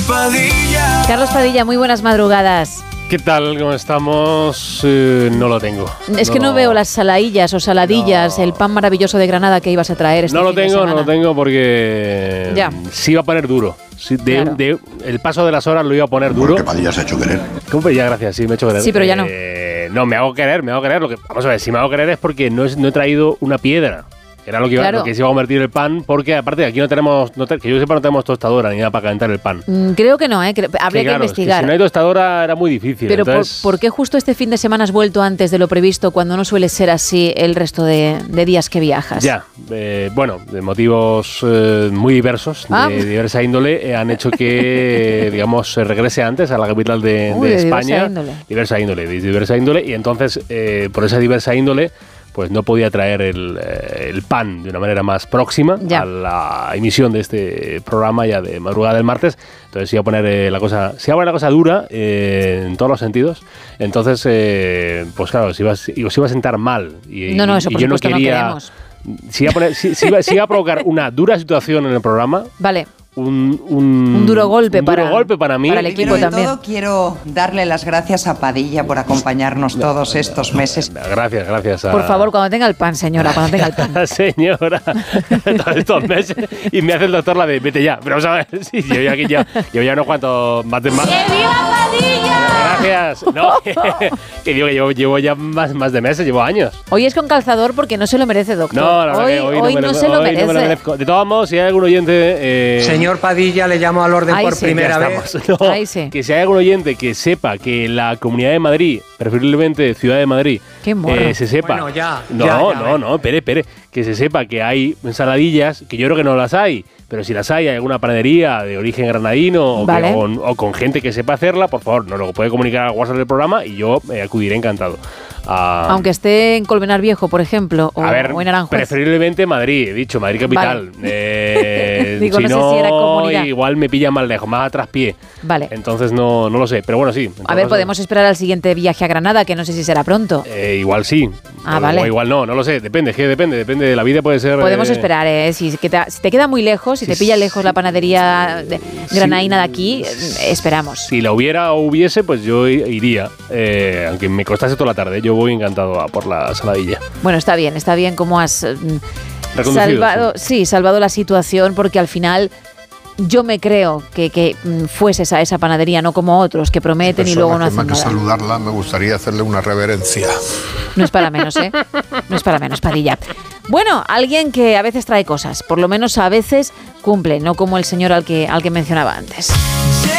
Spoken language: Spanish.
Padilla. Carlos Padilla, muy buenas madrugadas. ¿Qué tal? ¿Cómo estamos? No lo tengo. Es que no veo las saladillas o saladillas, el pan maravilloso de Granada que ibas a traer este No lo fin de tengo, semana. no lo tengo porque Ya. sí iba a poner duro. Sí, Claro. El paso de las horas lo iba a poner duro. Porque Padilla se ha hecho querer. ¿Cómo? Ya, gracias, sí, me he hecho querer. Sí, pero ya no. No, me hago querer. Lo que, vamos a ver, si me hago querer es porque no he traído una piedra. Era lo que, Claro. lo que se iba a convertir el pan, porque aparte aquí que yo sepa no tenemos tostadora ni nada para calentar el pan. Creo que no, habría que claro, investigar. Es que si no hay tostadora era muy difícil. Pero entonces, ¿por qué justo este fin de semana has vuelto antes de lo previsto cuando no suele ser así el resto de días que viajas? Ya, bueno, de motivos muy diversos, de diversa índole, han hecho que, digamos, se regrese antes a la capital de España. Diversa índole. Y entonces, por esa diversa índole, pues no podía traer el pan de una manera más próxima a la emisión de este programa ya de madrugada del martes. Entonces se iba a poner la cosa dura en todos los sentidos. Entonces, pues claro, se iba a sentar mal. Y Eso por yo no supuesto quería. No queremos. Si iba a provocar una dura situación en el programa. Vale. Un duro golpe para mí. Para el equipo Primero de también. todo, quiero darle las gracias a Padilla por acompañarnos todos estos meses. Gracias. Por favor, cuando tenga el pan, señora, cuando tenga el pan. Señora, todos estos meses. Y me hace el doctor la de vete ya. Pero vamos a ver, sí, yo ya no cuento más de más. ¡Que viva Padilla! Gracias. No, que digo que llevo ya más de meses, llevo años. Hoy es con calzador porque no se lo merece, doctor. No, la verdad que hoy no se lo merece. No me lo merezco. De todos modos, si hay algún oyente... Señor Padilla, le llamo al orden por primera vez. No, que si hay algún oyente que sepa que la Comunidad de Madrid, preferiblemente Ciudad de Madrid, se sepa... Bueno, ya. No, espere. Que se sepa que hay ensaladillas, que yo creo que no las hay, pero si las hay alguna panadería de origen granadino o con gente que sepa hacerla, por favor, nos lo puede comunicar al WhatsApp del programa y yo acudiré encantado. Aunque esté en Colmenar Viejo, por ejemplo, o en Aranjuez. Preferiblemente Madrid, he dicho, Madrid capital. Vale. Digo, si no sé si era comunidad. Igual me pilla más lejos, más a traspié. Vale. Entonces no lo sé, pero bueno, sí. A ver, podemos esperar al siguiente viaje a Granada, que no sé si será pronto. Igual sí. Vale. O igual no lo sé, depende de la vida, puede ser... Podemos esperar, si te queda muy lejos, si te pilla lejos la panadería granadina de aquí, esperamos. Si la hubiese, pues yo iría, aunque me costase toda la tarde, yo voy encantado a por la saladilla. Bueno, está bien cómo has sí. salvado la situación, porque al final yo me creo que fueses a esa panadería, no como otros que prometen y luego no hacen nada. Más que saludarla, me gustaría hacerle una reverencia. No es para menos, ¿eh? No es para menos, Padilla. Bueno, alguien que a veces trae cosas, por lo menos a veces cumple, no como el señor al que mencionaba antes.